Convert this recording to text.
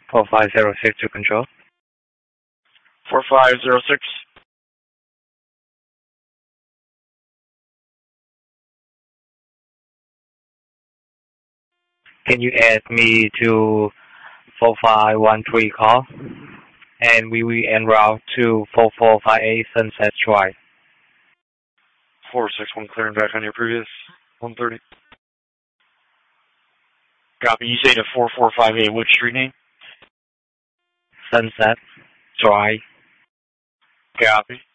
4506 to control. 4506. Can you add me to 4513 call? And we will en route to 4458 Sunset Drive. 461 clearing back on your previous 130. Copy. You say to 4458. Which street name? Sunset Drive. Copy.